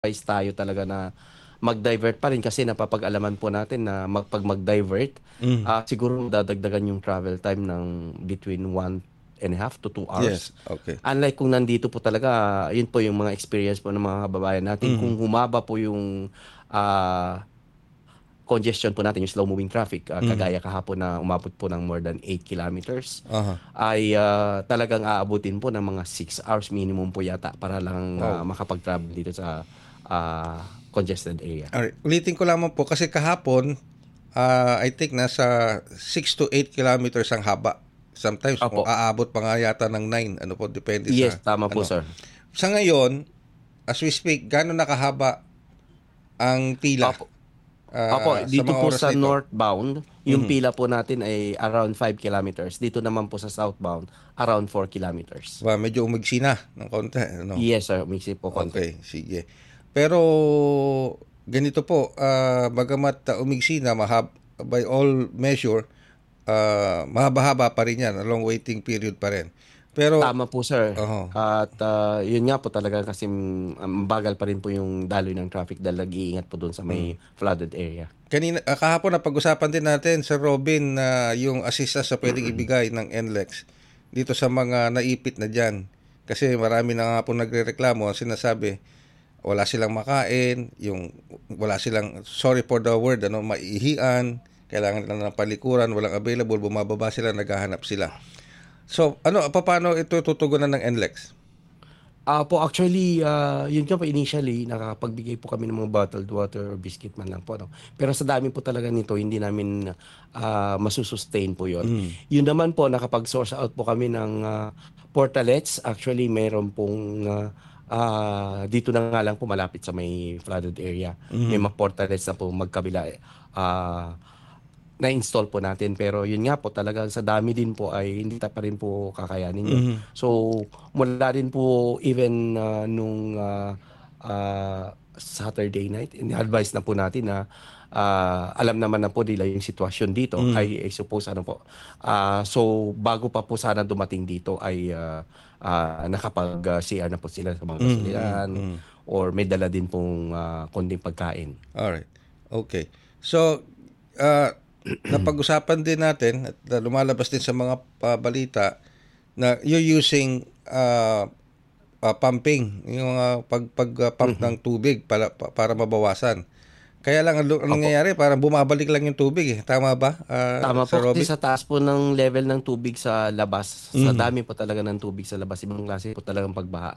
advise tayo talaga na mag-divert pa rin kasi napapag-alaman po natin na pag mag-divert, Mm. siguro dadagdagan yung travel time ng between 1.5 to 2 hours. Yes, okay. Unlike kung nandito po talaga, yun po yung mga experience po ng mga kababayan natin. Kung Mhm. humaba po yung congestion po natin, yung slow-moving traffic, Mhm. kagaya kahapon na umabot po ng more than 8 kilometers, Aha. ay talagang aabutin po ng mga 6 hours minimum po yata para lang Wow. makapag-travel dito sa congested area. Alright, ulitin ko lamang po kasi kahapon, I think nasa 6 to 8 kilometers ang haba. Sometimes kung Opo. aabot pa nga yata ng 9, ano po, depende Yes, sa tama po, ano. sir. Sa ngayon, as we speak, gaano nakahaba ang pila Opo. Opo, sa dito mga po oras sa na ito? northbound, yung Mhm. pila po natin ay around 5 kilometers. Dito naman po sa southbound, around 4 kilometers. Medyo umigsi na ng konti, ano? Yes, sir. Mixi po konti. Okay, sige. Pero ganito po, bagamat umigsi na, by all measure, mahaba-haba pa rin yan, a long waiting period pa rin. Pero, Tama po, sir. oh, At yun nga po talaga kasi bagal pa rin po yung daloy ng traffic dahil nag-iingat po doon sa may flooded area. kanina, kahapon na pag-usapan din natin sa Robin na yung assistance sa pwedeng ibigay ng NLEX dito sa mga naipit na dyan. Kasi marami na nga po nagre-reklamo, ang sinasabi, wala silang makain, wala silang, sorry for the word, maihian, kailangan nila ng palikuran, walang available, bumababa sila, naghahanap sila. So, paano ito tutugunan ng NLEX? Po actually, yun nga po initially, nakapagbigay po kami ng mga bottled water or biscuit man lang po. No? Pero sa dami po talaga nito, hindi namin masusustain po yun. Mm. Yun naman po, nakapag-source out po kami ng portalets. Actually, mayroon pong dito na nga lang po malapit sa may flooded area. May Mm. mga portalets na po magkabila. Uh, na-install po natin pero yun nga po talagang sa dami din po ay hindi pa rin po kakayanin yun. Mm. So mula din po even nung Saturday night, in-advise na po natin na alam naman na po nila yung sitwasyon dito Mm. I suppose ano po. So bago pa po sana dumating dito ay nakapag-CR na po sila sa mga Mm. Mm. gasolinahan Mm. or may dala din pong konting pagkain. Alright. Okay. So, napag-usapan din natin at lumalabas din sa mga balita na you're using pumping, yung pump ng tubig para mabawasan. Kaya lang ang Opo. nangyayari, parang bumabalik lang yung tubig eh. Tama ba, Tama Sir po kasi Robin? sa taas po ng level ng tubig sa labas, sa Mm. dami po talaga ng tubig sa labas, ibang klase po talagang pagbaha.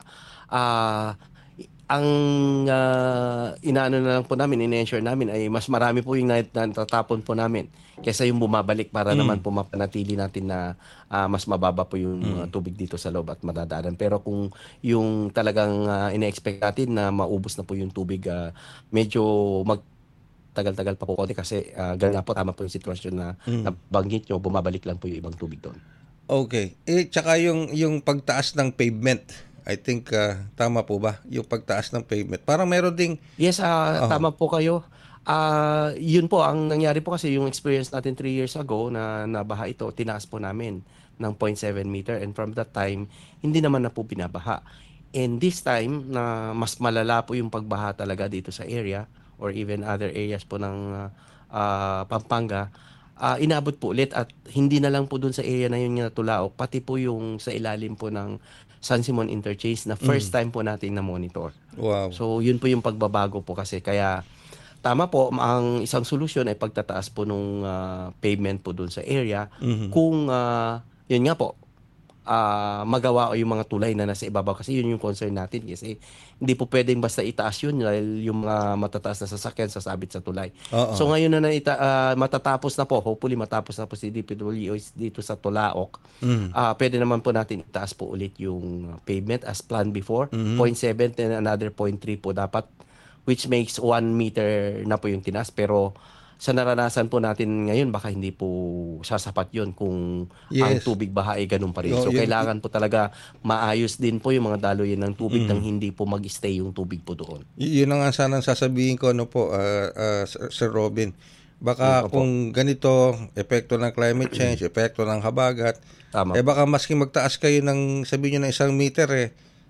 Ang inaano na lang po namin, in-ensure namin ay mas marami po yung natatapon po namin kaysa yung bumabalik para naman Mm. po mapanatili natin na mas mababa po yung Mm. tubig dito sa loob at madadaanan. Pero kung yung talagang ine-expect natin na maubos na po yung tubig, medyo tagal-tagal pa po konti kasi ganun nga po, tama po yung sitwasyon na Mm. nabanggit nyo, bumabalik lang po yung ibang tubig doon. Okay. Tsaka yung pagtaas ng pavement. I think tama po ba? Yung pagtaas ng pavement. Parang meron ding Yes, oh. tama po kayo. Yun po, ang nangyari po kasi yung experience natin 3 years ago na nabaha ito, tinaas po namin ng 0.7 meter and from that time, hindi naman na po binabaha. And this time, na mas malala po yung pagbaha talaga dito sa area or even other areas po ng Pampanga, inabot po ulit at hindi na lang po dun sa area na yun na Tulaok, pati po yung sa ilalim po ng San Simon Interchange na first Mm. time po natin na monitor. Wow. So yun po yung pagbabago po kasi kaya tama po ang isang solusyon ay pagtataas po nung pavement po doon sa area Mhm. kung yun nga po magawa o yung mga tulay na nasa ibabaw kasi yun yung concern natin kasi hindi po pwedeng basta itaas yun dahil yung mga matataas na sasakyan sasabit sa tulay. So Oo. ngayon na matatapos na po, hopefully matapos na po si DPWH dito sa Tulaok, Mhm. pwede naman po natin itaas po ulit yung pavement as planned before. Mhm. 0.7 and another 0.3 po dapat, which makes 1 meter na po yung tinaas. Pero sa naranasan po natin ngayon, baka hindi po sasapat yun kung ang Yes. tubig baha ay ganun pa rin. Yo, So yun, kailangan po talaga maayos din po yung mga daluyan ng tubig nang mm. hindi po mag-stay yung tubig po doon. Yun na nga sana sasabihin ko, po, Sir Robin. Baka Opo, kung ganito, epekto ng climate change, epekto ng habagat, tama po. baka maski magtaas kayo ng, sabihin nyo, ng 1 meter,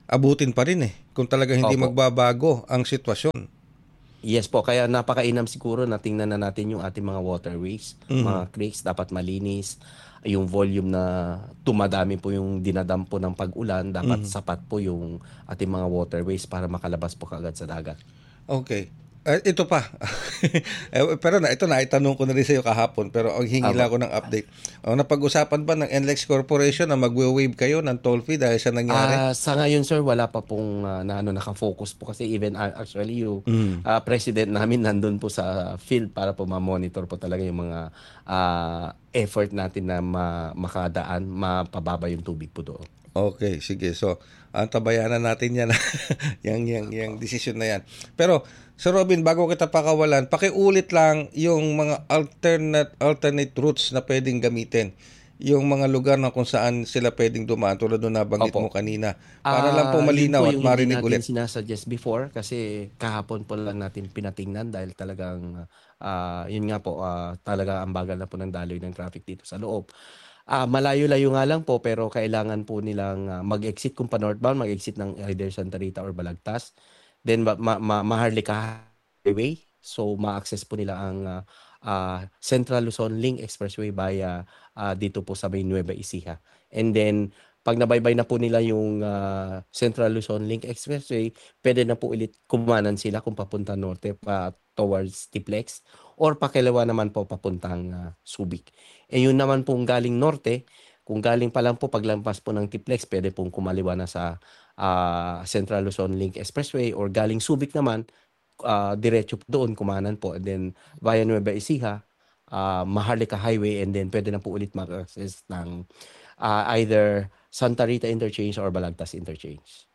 abutin pa rin kung talaga hindi Opo. magbabago ang sitwasyon. Yes po, kaya napakainam siguro na tingnan na natin yung ating mga waterways, Mhm. mga creeks, dapat malinis. Yung volume na tumadami po yung dinadampo ng pag-ulan, dapat Mhm. sapat po yung ating mga waterways para makalabas po kaagad sa dagat. Okay. Ito pa. Pero ito na, itanong ko na rin sa iyo kahapon, pero ang hingi lang Aba. ako ng update. Napag-usapan ba ng NLEX Corporation na magwe-waive kayo ng toll fee dahil sa nangyari? Sa ngayon sir, wala pa pong nakafocus po kasi even actually yung Mhm. president namin nandun po sa field para po ma-monitor po talaga yung mga effort natin na makadaan, mapababa yung tubig po doon. Okay, sige. So, antabayanan natin yan, yung decision na yan. Pero, Sir Robin, bago kita pakawalan, pakiulit lang yung mga alternate routes na pwedeng gamitin. Yung mga lugar na kung saan sila pwedeng dumaan, tulad nung nabanggit mo Opo. kanina. Para lang po Yun malinaw po at yung hindi marinig natin ulit. sinasuggest before kasi kahapon po lang natin pinatingnan dahil talagang yun nga po talaga ang bagal na po ng daloy ng traffic dito sa loob. Malayo-layo nga lang po pero kailangan po nilang mag-exit kung pa-northbound, mag-exit ng either Santa Rita or Balagtas. Then Maharlika Highway. So ma-access po nila ang Central Luzon Link Expressway via dito po sa may Nueva Ecija. And then pag nabaybay na po nila yung Central Luzon Link Expressway, pwede na po ulit kumanan sila kung papunta norte pa towards Tiplex or pakalawa naman po papuntang Subic. Yun naman pong galing norte, kung galing pa lang po paglampas po ng Tiplex, pwede pong kumaliwa na sa Central Luzon Link Expressway or galing Subic naman, diretso po doon, kumanan po. And then via Nueva Ecija, Maharlika Highway and then pwede na po ulit mag-access ng either Santa Rita Interchange or Balagtas Interchange.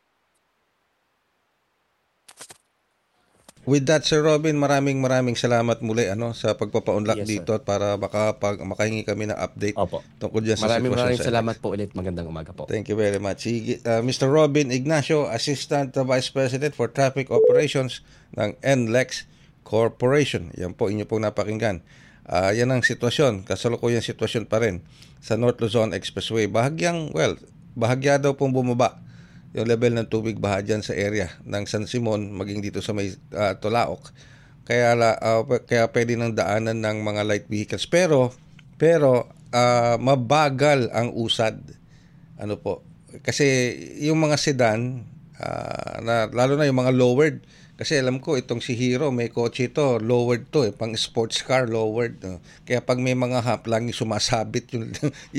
With that, Sir Robin, maraming salamat muli sa pagpapaunlak Yes, sir. dito at para makahingi kami ng update Opo. tungkol dyan sa sitwasyon Maraming sa salamat NLEX. po ulit. Magandang umaga po. Thank you very much. Mr. Robin Ignacio, Assistant Vice President for Traffic Operations ng NLEX Corporation. Yan po, inyo pong napakinggan. Yan ang sitwasyon, kasalukuyang sitwasyon pa rin sa North Luzon Expressway. Bahagya daw pong bumaba yung level ng tubig baha dyan sa area ng San Simon, maging dito sa may Tulaok. Kaya pwede nang daanan ng mga light vehicles. Pero mabagal ang usad. Ano po? Kasi yung mga sedan, lalo na yung mga lowered, kasi alam ko itong si Hero, may kotse ito, lowered to pang sports car, lowered. Kaya pag may mga hump, laging sumasabit yung,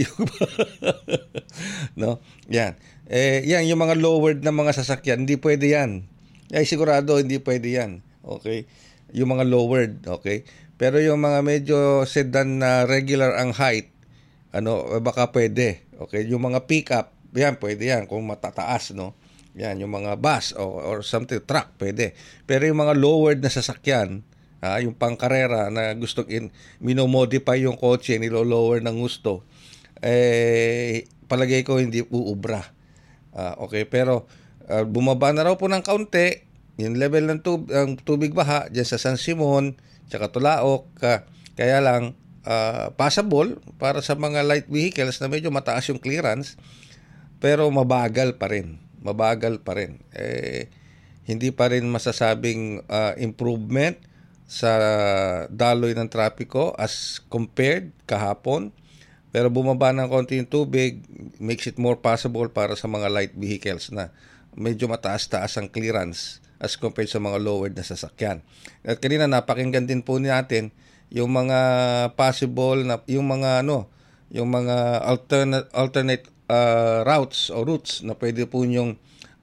no? Yan. Yan, yung mga lowered na mga sasakyan, hindi pwede yan. Sigurado, hindi pwede yan. Okay? Yung mga lowered, okay? Pero yung mga medyo sedan na regular ang height, baka pwede. Okay? Yung mga pickup, yan, pwede yan, kung matataas, no? Yan, yung mga bus or something, truck, pwede. Pero yung mga lowered na sasakyan, yung pangkarera na gustong minomodify yung kotse, nilo-lower ng gusto, palagay ko hindi uubra. Okay, pero bumaba na raw po ng kaunti yung level ng tubig baha dyan sa San Simon, tsaka Tulaok, kaya lang passable para sa mga light vehicles na medyo mataas yung clearance, pero mabagal pa rin. Hindi pa rin masasabing improvement sa daloy ng trapiko as compared kahapon. Pero bumaba ng konti yung tubig, makes it more possible para sa mga light vehicles na medyo mataas-taas ang clearance as compared sa mga lowered na sasakyan. At kanina napakinggan din po natin yung mga possible na yung mga alternate routes o routes na pwede po nyong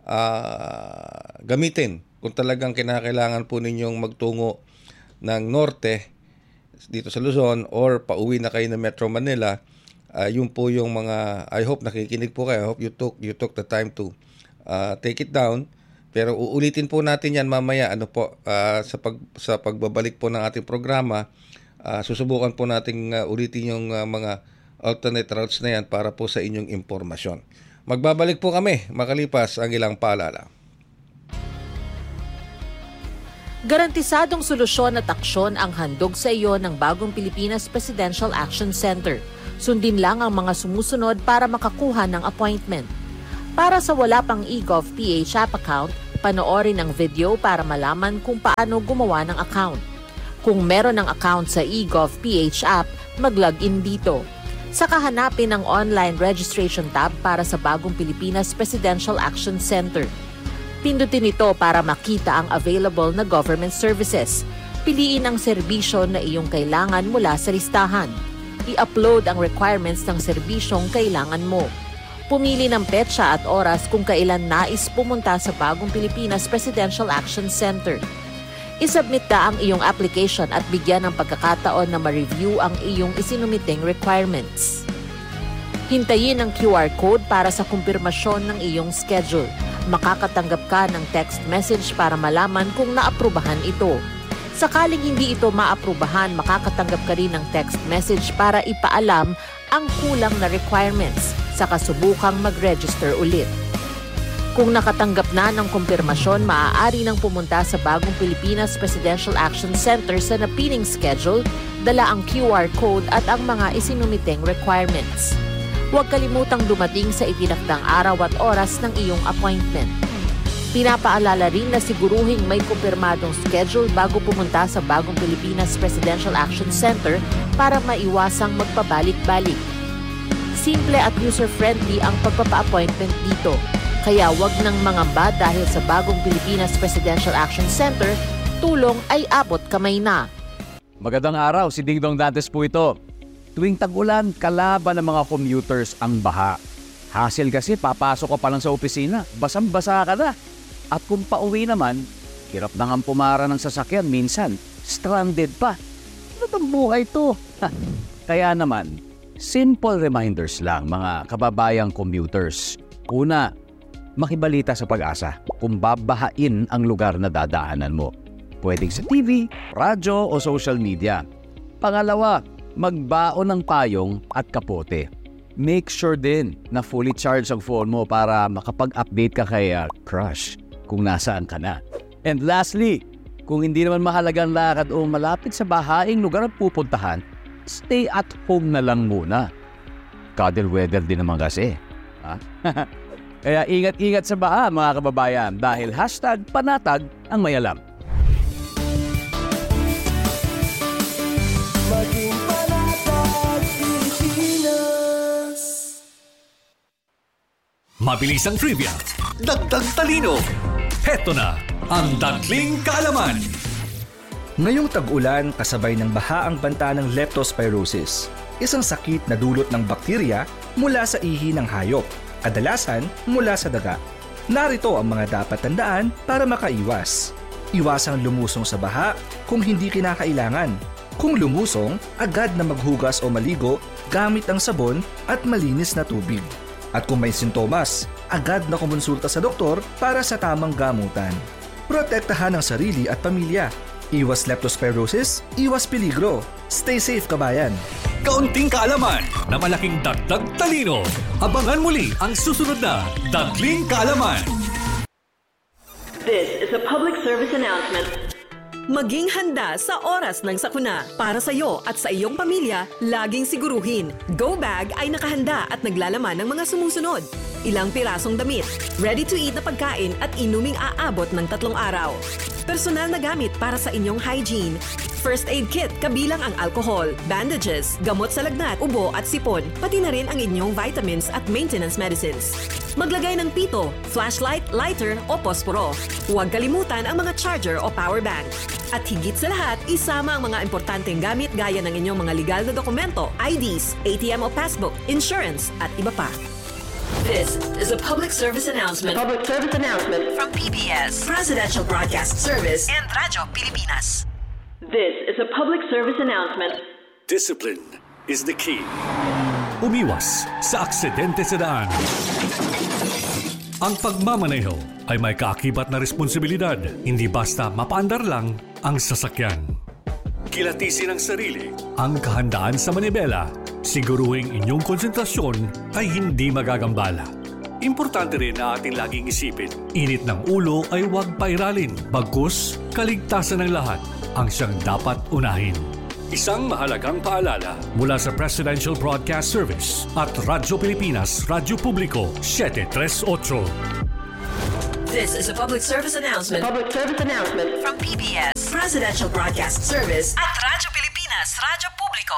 gamitin kung talagang kinakailangan po ninyong magtungo ng norte dito sa Luzon or pauwi na kayo ng Metro Manila. Yun po yung mga, I hope nakikinig po kayo. I hope you took the time to take it down. Pero uulitin po natin yan mamaya sa pagbabalik po ng ating programa. Susubukan po nating ulitin yung mga alternate routes na yan para po sa inyong impormasyon. Magbabalik po kami makalipas ang ilang paalala. Garantisadong solusyon at aksyon ang handog sa iyo ng Bagong Pilipinas Presidential Action Center. Sundin lang ang mga sumusunod para makakuha ng appointment. Para sa wala pang eGov.ph app account, panoorin ang video para malaman kung paano gumawa ng account. Kung meron ng account sa eGov.ph app, mag-login dito. Saka hanapin ang online registration tab para sa Bagong Pilipinas Presidential Action Center. Pindutin ito para makita ang available na government services. Piliin ang serbisyo na iyong kailangan mula sa listahan. I-upload ang requirements ng serbisyong kailangan mo. Pumili ng petsa at oras kung kailan nais pumunta sa Bagong Pilipinas Presidential Action Center. I-submit na ang iyong application at bigyan ng pagkakataon na ma-review ang iyong isinumiting requirements. Hintayin ang QR code para sa kumpirmasyon ng iyong schedule. Makakatanggap ka ng text message para malaman kung naaprubahan ito. Sakaling hindi ito maaprubahan, makakatanggap ka rin ng text message para ipaalam ang kulang na requirements sa kasubukang mag-register ulit. Kung nakatanggap na ng kumpirmasyon, maaari nang pumunta sa Bagong Pilipinas Presidential Action Center sa napiling schedule, dala ang QR code at ang mga isinumiteng requirements. Huwag kalimutang dumating sa itinakdang araw at oras ng iyong appointment. Pinapaalala rin na siguruhing may kumpirmadong schedule bago pumunta sa Bagong Pilipinas Presidential Action Center para maiwasang magpabalik-balik. Simple at user-friendly ang pagpapa-appointment dito. Kaya wag nang mangamba dahil sa Bagong Pilipinas Presidential Action Center, tulong ay abot kamay na. Magandang araw, si Ding Dong Dantes po ito. Tuwing tag-ulan, kalaban ng mga commuters ang baha. Hassle kasi, papasok ka pa lang sa opisina, basang-basa ka na. At kung pauwi naman, hirap na nga pumara ng sasakyan, minsan, stranded pa. Ano itong buhay to? Kaya naman, simple reminders lang mga kababayang commuters. Una, makibalita sa Pag-asa kung babahain ang lugar na dadaanan mo. Pwedeng sa TV, radyo o social media. Pangalawa, magbaon ng payong at kapote. Make sure din na fully charged ang phone mo para makapag-update ka kay crush kung nasaan ka na. And lastly, kung hindi naman mahalagang lakad o malapit sa bahaing lugar ang pupuntahan, stay at home na lang muna. Cuddle weather din naman kasi. Ha? Kaya ingat-ingat sa baha mga kababayan dahil #panatag ang may alam. Maging panatag Pilipinas. Mabilis ang trivia, dagdag talino. Heto na ang Dagling Kaalaman. Ngayong tag-ulan, kasabay ng baha ang banta ng leptospirosis, isang sakit na dulot ng bakterya mula sa ihi ng hayop, kadalasan mula sa daga. Narito ang mga dapat tandaan para makaiwas. Iwasang lumusong sa baha kung hindi kinakailangan. Kung lumusong, agad na maghugas o maligo gamit ang sabon at malinis na tubig. At kung may sintomas, agad na kumonsulta sa doktor para sa tamang gamutan. Protektahan ang sarili at pamilya. Iwas leptospirosis, iwas peligro. Stay safe, kabayan! Kaunting kaalaman na malaking dagdag talino. Abangan muli ang susunod na Dagling Kaalaman. This is a public service announcement. Maging handa sa oras ng sakuna. Para sa iyo at sa iyong pamilya, laging siguruhin. Go Bag ay nakahanda at naglalaman ng mga sumusunod. Ilang pirasong damit, ready-to-eat na pagkain at inuming aabot ng 3 araw. Personal na gamit para sa inyong hygiene. First aid kit kabilang ang alcohol, bandages, gamot sa lagnat, ubo at sipon, pati na rin ang inyong vitamins at maintenance medicines. Maglagay ng pito, flashlight, lighter o posporo. Huwag kalimutan ang mga charger o power bank. At higit sa lahat, isama ang mga importanteng gamit gaya ng inyong mga legal na dokumento, IDs, ATM o passbook, insurance at iba pa. This is a public service announcement. Public service announcement from PBS, Presidential Broadcast Service, and Radyo Pilipinas. This is a public service announcement. Discipline is the key. Umiwas sa aksidente sa daan. Ang pagmamaneho ay may kaakibat na responsibilidad, hindi basta mapaandar lang ang sasakyan. Kilatisin ang sarili, ang kahandaan sa manibela, siguruhing inyong konsentrasyon ay hindi magagambala. Importante rin na ating laging isipin, init ng ulo ay huwag pairalin, bagkus kaligtasan ng lahat ang siyang dapat unahin. Isang mahalagang paalala mula sa Presidential Broadcast Service at Radyo Pilipinas, Radyo Publiko, 738. This is a public service announcement. From PBS, Presidential Broadcast Service at Radyo Pilipinas, Radyo Publiko,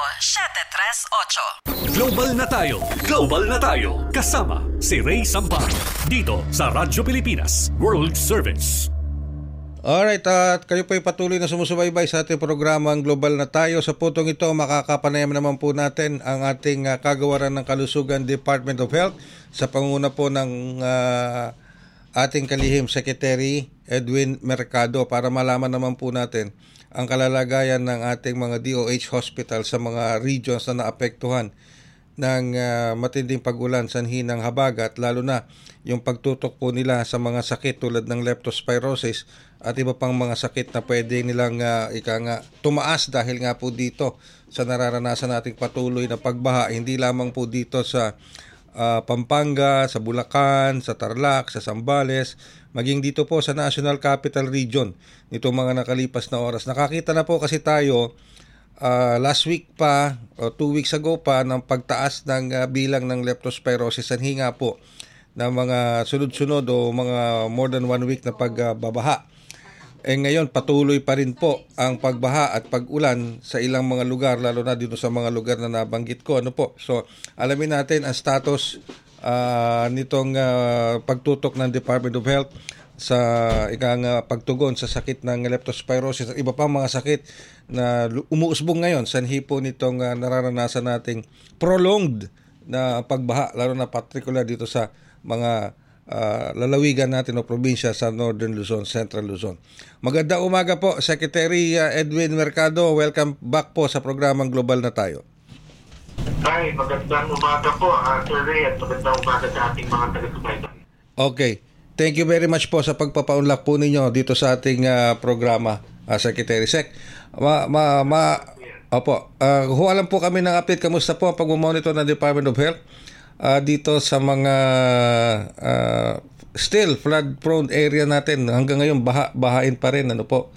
738. Global na tayo! Global na tayo! Kasama si Ray Sampag dito sa Radyo Pilipinas World Service. Alright, at kayo po ay patuloy na sumusubaybay sa ating programang Global na Tayo. Sa putong ito, makakapanayam naman po natin ang ating kagawaran ng kalusugan Department of Health sa panguna po ng ating kalihim Secretary Edwin Mercado para malaman naman po natin ang kalalagayan ng ating mga DOH hospital sa mga regions na naapektuhan ng matinding pag-ulan sanhi ng habagat, lalo na yung pagtutok po nila sa mga sakit tulad ng leptospirosis at iba pang mga sakit na pwede nilang tumaas dahil nga po dito sa nararanasan nating patuloy na pagbaha, hindi lamang po dito sa Pampanga, sa Bulacan, sa Tarlac, sa Zambales, maging dito po sa National Capital Region nitong mga nakalipas na oras. Nakakita na po kasi tayo last week pa o 2 weeks ago pa ng pagtaas ng bilang ng leptospirosis sanhi nga po ng mga sunod-sunod o mga more than 1 week na pagbabaha. Ngayon patuloy pa rin po ang pagbaha at pag-ulan sa ilang mga lugar, lalo na dito sa mga lugar na nabanggit ko. So alamin natin ang status nitong pagtutok ng Department of Health sa pagtugon sa sakit ng leptospirosis at iba pang mga sakit na umuusbong ngayon sanhi po nitong nararanasan nating prolonged na pagbaha, lalo na particular dito sa mga lalawigan natin o probinsya sa Northern Luzon, Central Luzon. Magandang umaga po, Secretary Edwin Mercado. Welcome back po sa programang Global na Tayo. Hi, magandang umaga po, Sir Ray, at magandang umaga sa ating mga taga-subaybay. Okay. Thank you very much po sa pagpapaunlak po ninyo dito sa ating programa, Secretary Sec. Huwalan po kami ng update. Kamusta po ang pag-monitor ng Department of Health dito sa mga still flood-prone area natin? Hanggang ngayon, bahain pa rin. Ano po?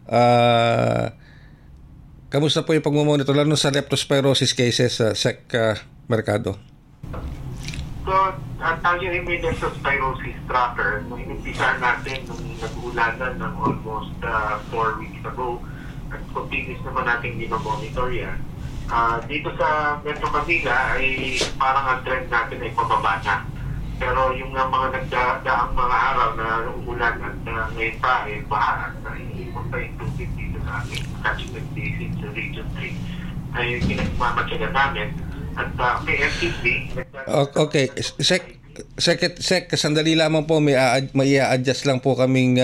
Kamusta po yung pag-monitor lalo sa leptospirosis cases, Sec Mercado? So, tayo ay may leptospirosis tracker. Nung inimpisahan natin nung nag-ulanan ng almost 4 weeks ago, at continuous naman natin minomonitor yan. Dito sa Metro Manila ay parang ang trend natin ay pababa na. Pero yung mga nagdaang mga araw na umulan at ngayon pa ay baha at naiipon pa yung tubig dito sa ating catchment basin sa Region 3 ay pinagmamatyaga namin. At may FTP. Okay. Sec, sandali lamang po, may i-adjust lang po kaming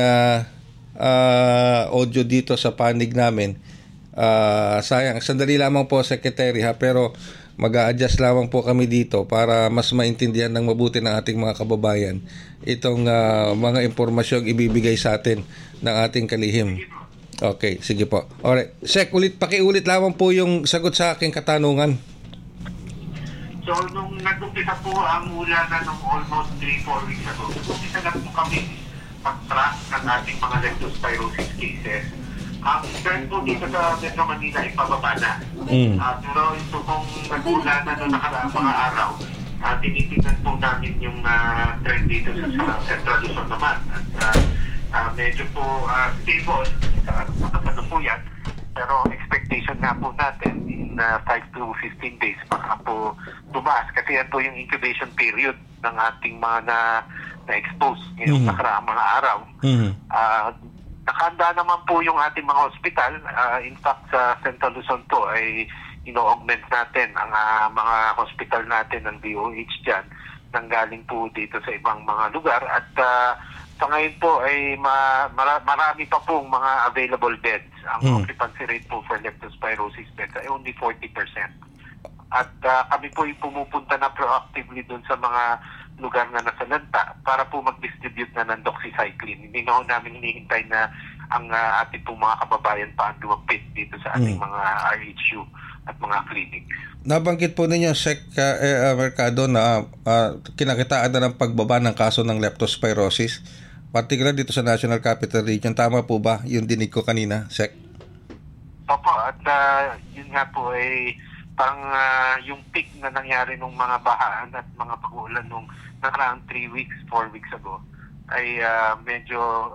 audio dito sa panig namin. Sayang, sandali lamang po, Secretary, pero mag-a-adjust lamang po kami dito para mas maintindihan ng mabuti ng ating mga kababayan itong mga impormasyong ibibigay sa atin ng ating kalihim. Okay, sige po. Alright. Sec, pakiulit lamang po yung sagot sa aking katanungan. So, nung nag-umpisa po ang ulan na nung almost 3-4 weeks ago, umpisa lang po kami pag-track ng ating mga leptospirosis cases. Ang trend po dito sa Metro Manila ay pababa na. Pero ito pong nag-ulan na nung nakaraang mga araw, tinitingnan po namin yung trend dito sa Central Luzon naman. At medyo po stable sa kasalukuyan. Pero expectation nga po natin in 5 to 15 days baka po tumaas kasi yan po yung incubation period ng ating mga na-expose ngayong nakaraang mga araw. Nakahanda naman po yung ating mga hospital. In fact, sa Central Luzon po ay ino-augment natin ang mga hospital natin ng DOH dyan nanggaling po dito sa ibang mga lugar at sa ngayon po ay marami pa pong mga available beds. Ang occupancy rate po for leptospirosis beds ay only 40%. At kami po ay pumupunta na proactively dun sa mga lugar na nasalanta para po mag-distribute na ng doxycycline. Hindi na namin hinihintay na ang ating pong mga kababayan pa ang lumapit dito sa ating mga RHU at mga clinic. Nabanggit po ninyo, Sec Mercado, na kinakitaan na ng pagbaba ng kaso ng leptospirosis, particular dito sa National Capital Region. Tama po ba yung dinig ko kanina, Sec? Opo, at yun nga po ay parang yung peak na nangyari nung mga bahaan at mga pag-uulan nung nakaraang 3 weeks, 4 weeks ago ay medyo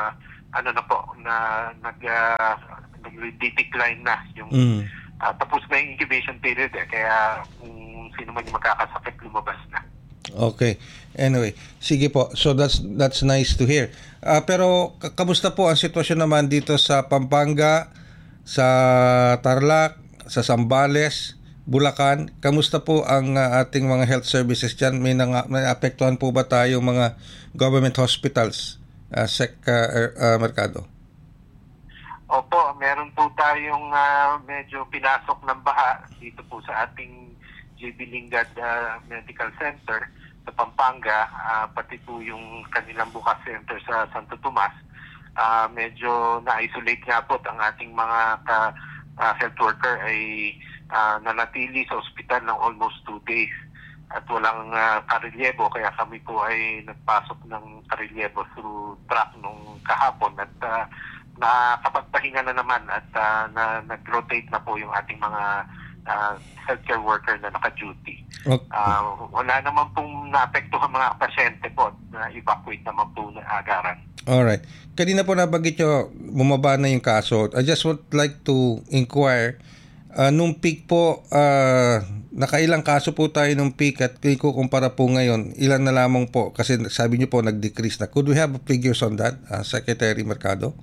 nag-decline na yung tapos na yung incubation period kaya kung sino man yung magkakasakit lumabas na. Okay. Anyway, sige po. So that's nice to hear. Pero kamusta po ang sitwasyon naman dito sa Pampanga, sa Tarlac, sa Zambales, Bulacan? Kamusta po ang ating mga health services diyan? May apektuhan po ba tayo mga government hospitals, Mercado? Opo, meron po tayong medyo pinasok ng baha dito po sa ating JB Lingad Medical Center sa Pampanga, pati po yung kanilang bukas center sa Santo Tomas. Medyo na-isolate nga po ang ating mga health worker ay nanatili sa ospital ng almost 2 days at walang karelyebo, kaya kami po ay nagpasok ng karelyebo through truck nung kahapon at nakapagpahinga na naman at nag-rotate na po yung ating mga healthcare worker na naka-duty. Okay. Wala naman pong naapektuhan mga pasyente po, na-evacuate naman po na agaran. Alright. Kanina po nabanggit nyo, bumaba na yung kaso. I just would like to inquire, nung peak po, nakailang kaso po tayo nung peak at kukumpara po ngayon, ilan na lamang po? Kasi sabi nyo po, nag-decrease na. Could we have figures on that, Secretary Mercado?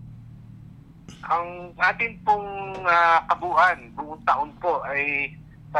Ang atin pong kabuuan, buong taon po ay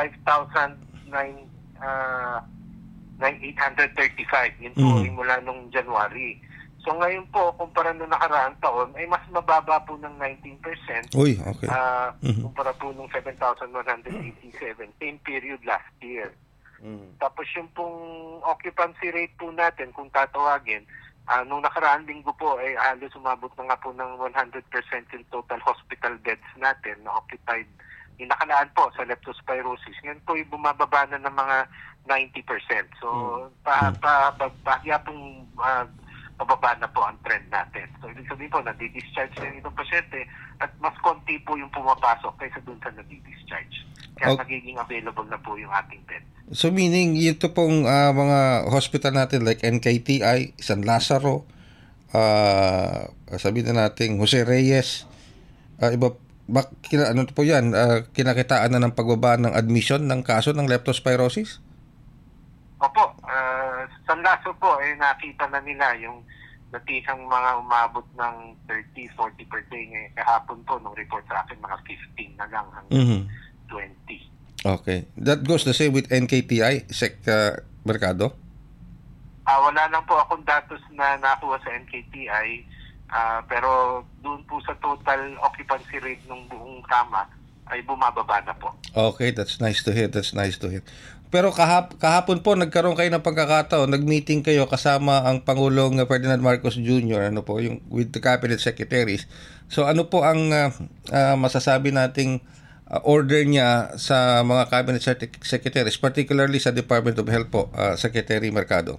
5,835. Yun po ay mula nung January. So ngayon po, kumpara nung nakaraang taon, ay mas mababa po ng 19%. Uy, okay. Kumpara po nung 7,187, same period last year. Tapos yung pong occupancy rate po natin, kung tatawagin, nung nakaraang linggo po ay halos umabot na nga po ng 100% yung total hospital beds natin na occupied. Yung nakalaan po sa leptospirosis. Ngayon po yung bumababa na ng mga 90%. So, bahya pong pababa na po ang trend natin. So, ibig sabihin po, nadi-discharge na itong pasyente at mas konti po yung pumapasok kaysa dun sa nadi-discharge. Kaya nagiging available na po yung ating bed. So meaning, ito pong mga hospital natin like NKTI, San Lazaro, sabihin na natin Jose Reyes, ano po yan, kinakitaan na ng pagbaba ng admission ng kaso ng leptospirosis? Opo, San Lazaro po ay nakita na nila yung natisang mga umabot ng 30-40 per day ngayon. Kahapon po, nung report sa akin, mga 15 na lang hanggang 20. Okay. That goes the same with NKTI, Sec Mercado? Wala lang po akong datos na nakuha sa NKTI, pero doon po sa total occupancy rate ng buong kama ay bumababa na po. Okay, that's nice to hear. Pero kahapon po nagkaroon kayo ng pagkakataon, nag-meeting kayo kasama ang Pangulong Ferdinand Marcos Jr. With the cabinet secretaries. So ano po ang masasabi nating order niya sa mga cabinet secretaries, particularly sa Department of Health po, Secretary Mercado?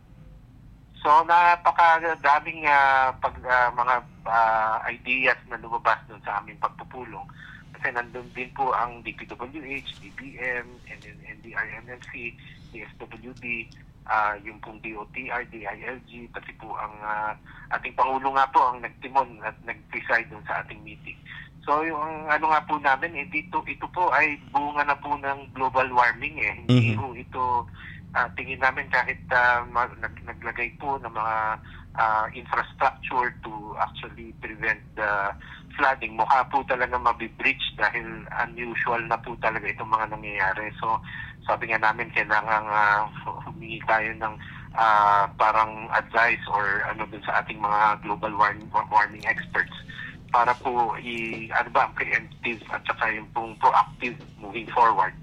So napakadaming mga ideas na lumabas doon sa aming pagpupulong. Kasi nandun din po ang DPWH, DBM, NDRMMC, DSWD, yung pong DOTR, DILG, pati po ang ating Pangulo nga po ang nagtimon at nag-preside doon sa ating meeting. So yung ano nga po namin, ito po ay bunga na po ng global warming Hindi po ito, tingin namin kahit naglagay po ng mga infrastructure to actually prevent the flooding, mukha po talaga mabibreach dahil unusual na po talaga itong mga nangyayari. So sabi nga namin kailangan humingi tayo ng parang advice or ano dun sa ating mga global warming experts para po ang preemptive at saka yung pong proactive moving forward.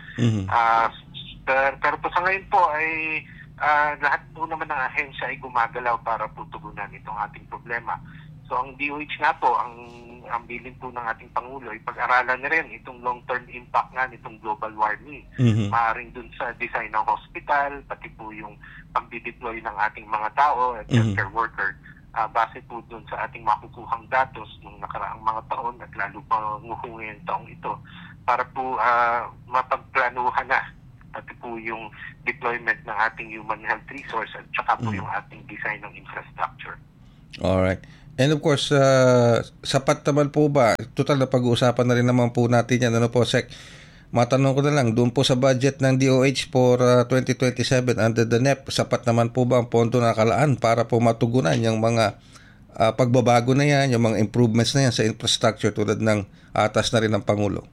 Pero po sa ngayon po ay lahat po naman ng ahensya ay gumagalaw para po tugunan itong ating problema. So ang DOH nga po, ang bilin po ng ating Pangulo ay pag-aralan na rin itong long-term impact nga nitong global warming. Maaaring dun sa design ng hospital, pati po yung pag-deploy ng ating mga tao at healthcare worker base po dun sa ating makukuhang datos nung nakaraang mga taon at lalo pa ngayong taong ito para po mapagplanuhan na pati po yung deployment ng ating human health resource at saka po yung ating design ng infrastructure. Alright. And of course, sapat naman po ba? Total na pag-uusapan na rin naman po natin yan. Ano po, Sec? Matanong ko na lang, doon po sa budget ng DOH for 2027 under the NEP, sapat naman po ba ang pondo na nakalaan para po matugunan yung mga pagbabago na yan, yung mga improvements na yan sa infrastructure tulad ng atas na rin ng Pangulo?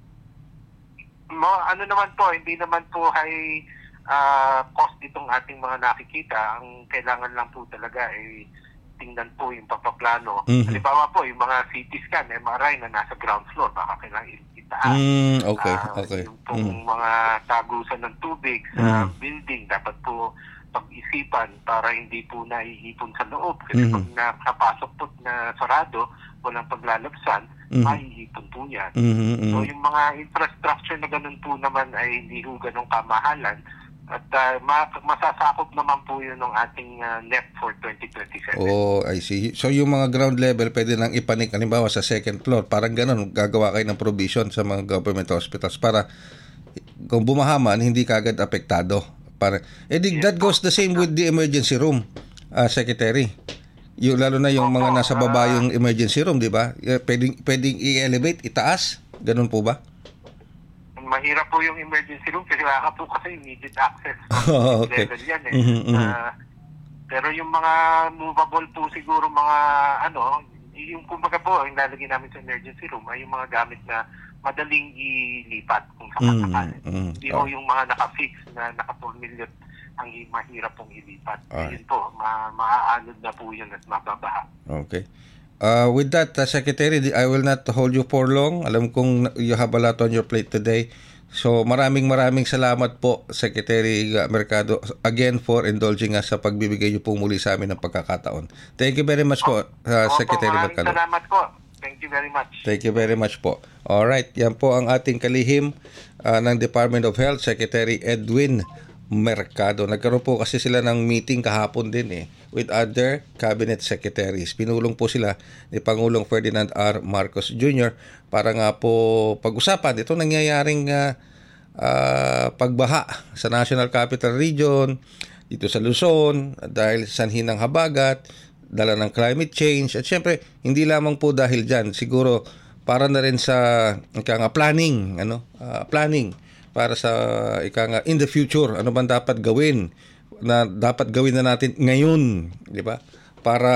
Ano naman po, hindi naman po high cost itong ating mga nakikita. Ang kailangan lang po talaga ay tingnan po yung papaplano. Halimbawa po, yung mga CT scan, MRI na nasa ground floor, baka kailangan itaas. Okay. Yung pong mga tagusan ng tubig sa building, dapat po pag-isipan para hindi po naiipon sa loob. Kasi pag nakapasok po na sarado, walang paglalabsan, maiipon po yan. So yung mga infrastructure na ganun po naman ay hindi po ganun kamahalan. At masasakop naman po yun ng ating NEP for 2027. Oh, I see. So yung mga ground level pwede nang ipanik, halimbawa sa second floor, parang ganun, gagawa kayo ng provision sa mga government hospitals para kung bumahaman, hindi kagad apektado. That goes the same with the emergency room, Secretary. Yung, lalo na yung mga nasa baba yung emergency room, di ba? Pwedeng i-elevate, itaas? Ganun po ba? Mahirap po yung emergency room kasi wala po kasi immediate access okay. level yan pero yung mga movable po siguro mga yung kumbaga po ang lalagay namin sa emergency room ay yung mga gamit na madaling ilipat kung sakasakali. Hindi po yung mga naka-fix na naka-tornilyo ang mahirap pong ilipat. Yun po, maaanod na po yun at mababaha. Okay. With that, Secretary, I will not hold you for long. Alam kong you have a lot on your plate today. So maraming salamat po, Secretary Mercado, again for indulging us sa pagbibigay niyo po muli sa amin ng pagkakataon. Thank you very much po, Secretary Mercado. Salamat po. Thank you very much. Thank you very much po. Alright, yan po ang ating kalihim ng Department of Health, Secretary Edwin Mercado. Nagkaroon po kasi sila ng meeting kahapon din with other cabinet secretaries. Pinulong po sila ni Pangulong Ferdinand R. Marcos Jr. para nga po pag-usapan itong nangyayaring pagbaha sa National Capital Region, dito sa Luzon, dahil sanhi ng habagat, dala ng climate change, at syempre, hindi lamang po dahil dyan, siguro para na rin sa planning, planning para sa in the future, ano bang dapat gawin na natin ngayon, di ba? Para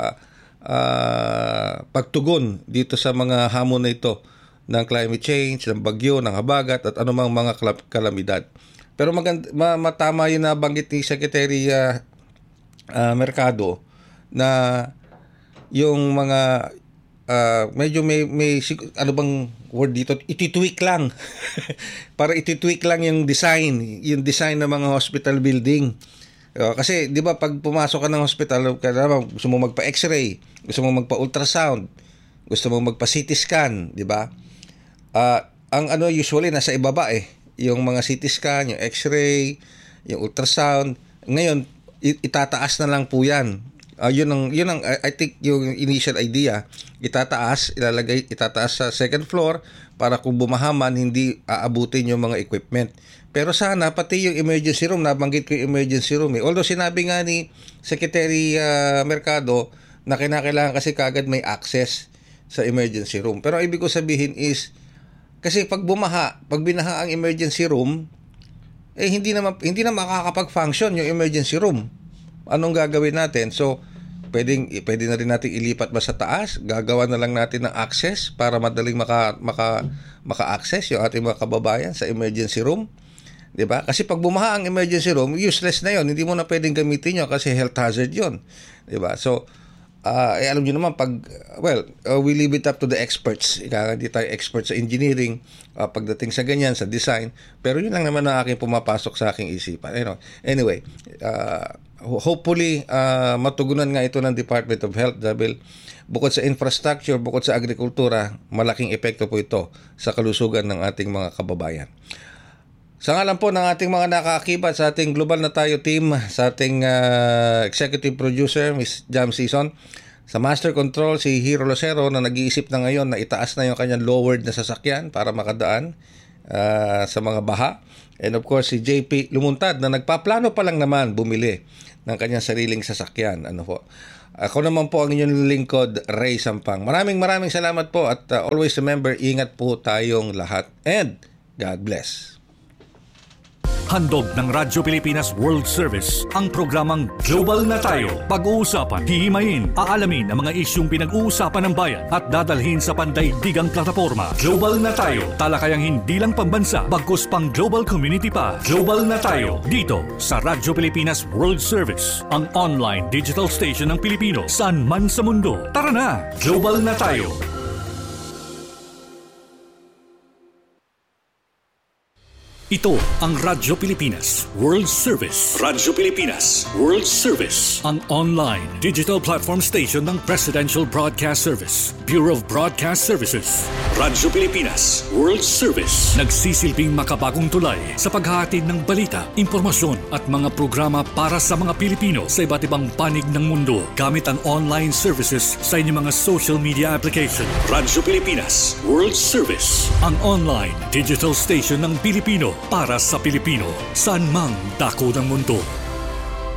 pagtugon dito sa mga hamon na ito ng climate change, ng bagyo, ng habagat at anumang mga kalamidad. Pero matama yun na banggit ni Secretary Mercado na yung mga medyo may ano bang word dito, ititweak lang para ititweak lang yung design ng mga hospital building. Kasi di ba pag pumasok ka ng hospital, gusto mo magpa x-ray, gusto mo magpa ultrasound, gusto mo magpa CT scan, di ba? Ang usually nasa ibaba yung mga CT scan, yung x-ray, yung ultrasound. Ngayon itataas na lang po yan. Yun ang I think yung initial idea, itataas sa second floor para kung bumahaman hindi aabutin yung mga equipment. Pero sana pati yung emergency room, nabanggit ko yung emergency room although sinabi nga ni Secretary Mercado na kinakailangan kasi kagad may access sa emergency room. Pero ibig ko sabihin is kasi pag binaha ang emergency room, hindi na makakapag-function yung emergency room. Anong gagawin natin? So, pwede na rin natin ilipat ba sa taas? Gagawa na lang natin ng access para madaling maka-access yung ating mga kababayan sa emergency room. 'Di ba? Kasi pag bumaha ang emergency room, useless na 'yon. Hindi mo na pwedeng gamitin 'yon kasi health hazard 'yon. 'Di ba? So, alam niyo naman we leave it up to the experts. Hindi tayo experts sa engineering pagdating sa ganyan, sa design. Pero yun lang naman na aking pumapasok sa aking isipan. Anyway, hopefully matugunan nga ito ng Department of Health dahil bukod sa infrastructure, bukod sa agrikultura, malaking epekto po ito sa kalusugan ng ating mga kababayan. Sa ngalan po ng ating mga nakaakibat sa ating Global na Tayo team, sa ating executive producer, Ms. Jam Season, sa Master Control, si Hero Lucero na nag-iisip na ngayon na itaas na yung kanyang lowered na sasakyan para makadaan sa mga baha. And of course, si JP Lumuntad na nagpaplano pa lang naman bumili ng kanyang sariling sasakyan. Ano po? Ako naman po ang inyong lingkod, Ray Sampang. Maraming salamat po at always remember, ingat po tayong lahat. And God bless. Handog ng Radyo Pilipinas World Service ang programang Global na Tayo. Pag-uusapan, hihimayin, aalamin ang mga isyung pinag-uusapan ng bayan at dadalhin sa pandaigdigang plataforma. Global na Tayo, talakayang hindi lang pambansa, bagkus pang global community pa. Global na Tayo, dito sa Radyo Pilipinas World Service, ang online digital station ng Pilipino saan man sa mundo. Tara na, Global na Tayo. Ito ang Radyo Pilipinas World Service. Radyo Pilipinas World Service, ang online digital platform station ng Presidential Broadcast Service, Bureau of Broadcast Services. Radyo Pilipinas World Service, nagsisilbing makabagong tulay sa paghahatid ng balita, impormasyon at mga programa para sa mga Pilipino sa iba't ibang panig ng mundo gamit ang online services sa inyong mga social media application. Radyo Pilipinas World Service, ang online digital station ng Pilipino para sa Pilipino, saan mang dako ng mundo.